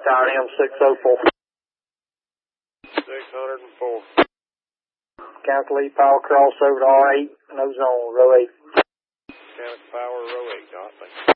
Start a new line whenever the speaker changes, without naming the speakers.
Tower M604.
604.
Mechanical lead power cross over to R8, no zone, row 8.
Mechanical power, row 8, got it.